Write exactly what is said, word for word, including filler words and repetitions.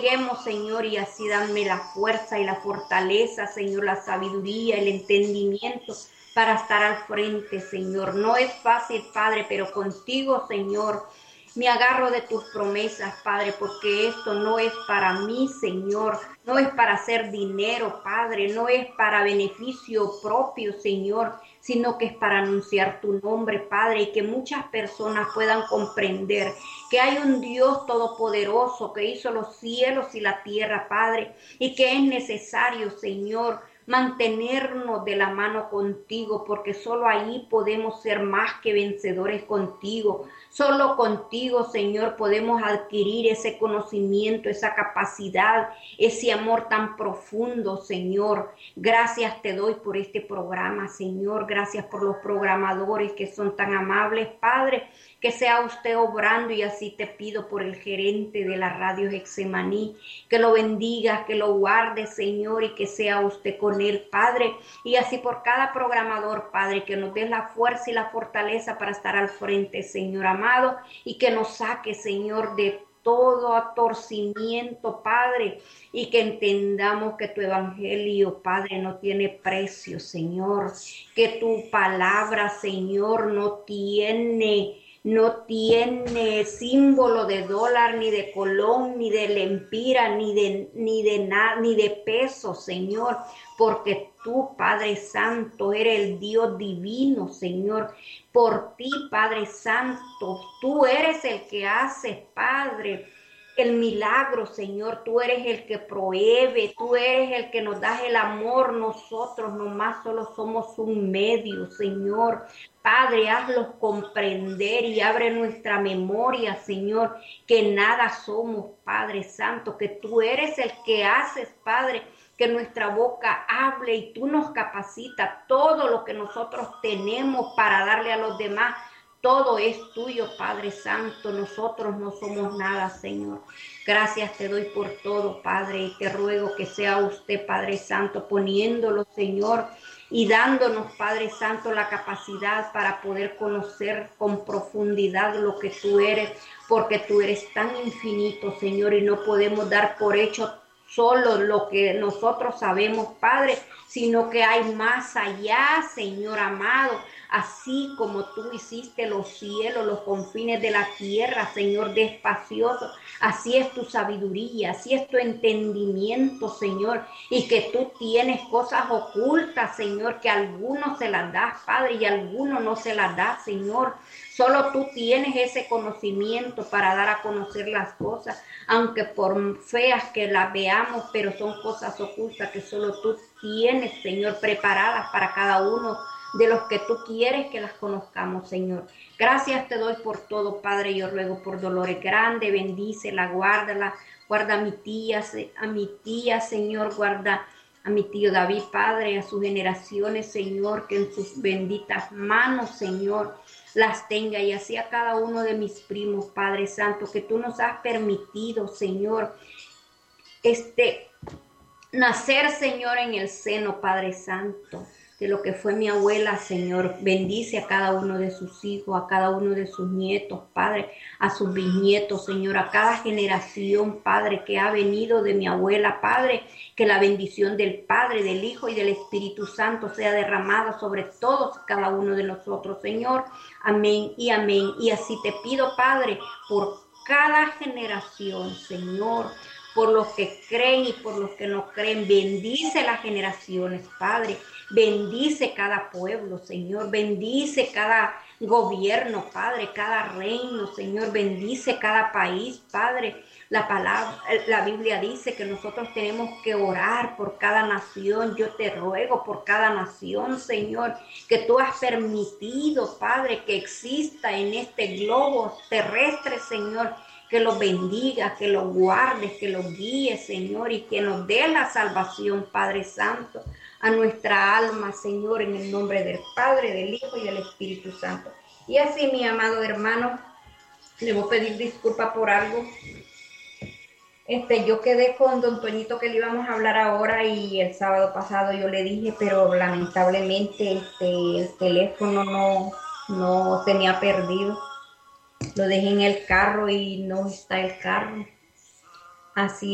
lleguemos, Señor, y así dame la fuerza y la fortaleza, Señor, la sabiduría, el entendimiento para estar al frente, Señor. No es fácil, Padre, pero contigo, Señor, me agarro de tus promesas, Padre, porque esto no es para mí, Señor. No es para hacer dinero, Padre. No es para beneficio propio, Señor, sino que es para anunciar tu nombre, Padre, y que muchas personas puedan comprender que hay un Dios todopoderoso que hizo los cielos y la tierra, Padre, y que es necesario, Señor, mantenernos de la mano contigo, porque solo ahí podemos ser más que vencedores contigo. Solo contigo, Señor, podemos adquirir ese conocimiento, esa capacidad, ese amor tan profundo, Señor. Gracias te doy por este programa, Señor. Gracias por los programadores que son tan amables, Padre. Que sea usted obrando, y así te pido por el gerente de la radio Getsemaní, que lo bendiga, que lo guarde, Señor, y que sea usted con él, Padre, y así por cada programador, Padre, que nos dé la fuerza y la fortaleza para estar al frente, Señor amado, y que nos saque, Señor, de todo atorcimiento, Padre, y que entendamos que tu evangelio, Padre, no tiene precio, Señor, que tu palabra, Señor, no tiene No tiene símbolo de dólar, ni de colón, ni de lempira, ni de, ni de nada, ni de peso, Señor, porque tú, Padre Santo, eres el Dios divino, Señor. Por ti, Padre Santo, tú eres el que hace, Padre, el milagro, Señor. Tú eres el que provee, tú eres el que nos das el amor. Nosotros nomás solo somos un medio, Señor. Padre, hazlos comprender y abre nuestra memoria, Señor, que nada somos, Padre Santo, que tú eres el que haces, Padre, que nuestra boca hable y tú nos capacitas. Todo lo que nosotros tenemos para darle a los demás, todo es tuyo, Padre Santo. Nosotros no somos nada, Señor. Gracias te doy por todo, Padre, y te ruego que sea usted, Padre Santo, poniéndolo, Señor, y dándonos, Padre Santo, la capacidad para poder conocer con profundidad lo que tú eres, porque tú eres tan infinito, Señor, y no podemos dar por hecho solo lo que nosotros sabemos, Padre, sino que hay más allá, Señor amado. Así como tú hiciste los cielos, los confines de la tierra, Señor, despacioso, así es tu sabiduría, así es tu entendimiento, Señor, y que tú tienes cosas ocultas, Señor, que a algunos se las das, Padre, y a algunos no se las das, Señor. Solo tú tienes ese conocimiento para dar a conocer las cosas, aunque por feas que las veamos, pero son cosas ocultas que solo tú tienes, Señor, preparadas para cada uno de los que tú quieres que las conozcamos, Señor. Gracias te doy por todo, Padre. Yo ruego por Dolores Grande, bendícela, guárdala, guarda a mi tía, a mi tía, Señor, guarda a mi tío David, Padre, a sus generaciones, Señor, que en sus benditas manos, Señor, las tenga, y así a cada uno de mis primos, Padre Santo, que tú nos has permitido, Señor, este, nacer, Señor, en el seno, Padre Santo, de lo que fue mi abuela, Señor. Bendice a cada uno de sus hijos, a cada uno de sus nietos, Padre, a sus bisnietos, Señor, a cada generación, Padre, que ha venido de mi abuela, Padre, que la bendición del Padre, del Hijo y del Espíritu Santo sea derramada sobre todos y cada uno de nosotros, Señor. Amén y amén. Y así te pido, Padre, por cada generación, Señor, por los que creen y por los que no creen. Bendice las generaciones, Padre. Bendice cada pueblo, Señor. Bendice cada gobierno, Padre, cada reino, Señor. Bendice cada país, Padre. La palabra, la Biblia dice que nosotros tenemos que orar por cada nación. Yo te ruego por cada nación, Señor, que tú has permitido, Padre, que exista en este globo terrestre, Señor. Que los bendiga, que los guardes, que los guíes, Señor, y que nos dé la salvación, Padre Santo, a nuestra alma, Señor, en el nombre del Padre, del Hijo y del Espíritu Santo. Y así, mi amado hermano, le voy a pedir disculpas por algo. Este, yo quedé con don Toñito que le íbamos a hablar ahora, y el sábado pasado yo le dije, pero lamentablemente este, el teléfono no, no se me ha perdido. Lo dejé en el carro y no está el carro. Así